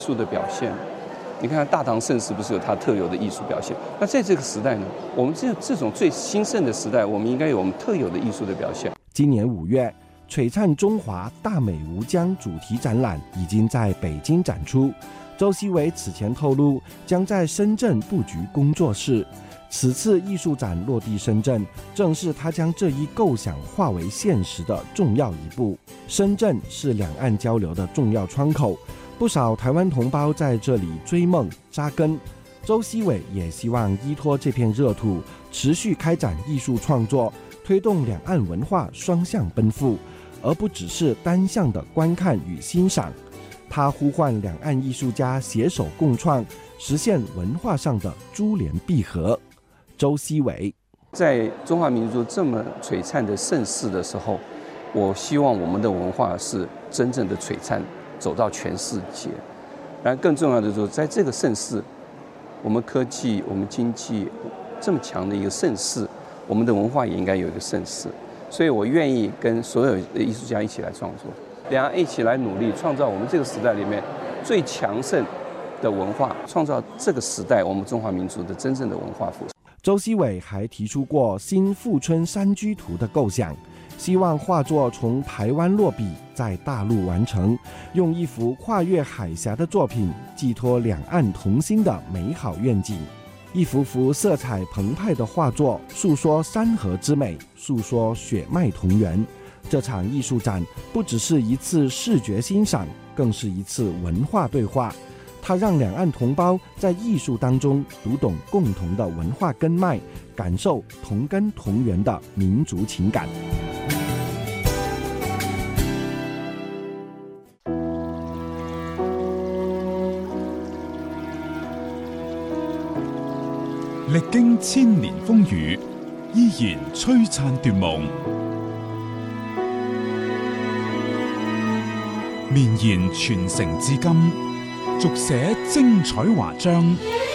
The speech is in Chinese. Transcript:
艺术的表现。你看大唐盛世不是有它特有的艺术表现？那在这个时代呢，我们这种最兴盛的时代，我们应该有我们特有的艺术的表现。 今年5月，璀璨中华大美无疆主题展览已经在北京展出。周希伟此前透露，将在深圳布局工作室。此次艺术展落地深圳，正是他将这一构想化为现实的重要一步。深圳是两岸交流的重要窗口，不少台湾同胞在这里追梦扎根。周希伟也希望依托这片热土，持续开展艺术创作，推动两岸文化双向奔赴，而不只是单向的观看与欣赏。他呼唤两岸艺术家携手共创，实现文化上的珠联璧合。周希伟在中华民族这么璀璨的盛世的时候，我希望我们的文化是真正的璀璨，走到全世界。然后更重要的就是，在这个盛世，我们科技、我们经济这么强的一个盛世，我们的文化也应该有一个盛世。所以我愿意跟所有的艺术家一起来创作，两岸一起来努力，创造我们这个时代里面最强盛的文化，创造这个时代我们中华民族的真正的文化复兴。 周希伟还提出过新富春山居图的构想，希望画作从台湾落笔，在大陆完成，用一幅跨越海峡的作品寄托两岸同心的美好愿景。一幅幅色彩澎湃的画作，诉说山河之美，诉说血脉同源。这场艺术展不只是一次视觉欣赏，更是一次文化对话。它让两岸同胞在艺术当中读懂共同的文化根脉，感受同根同源的民族情感。 歷經千年風雨，依然璀璨奪夢，綿延傳承至今，續寫精彩華章。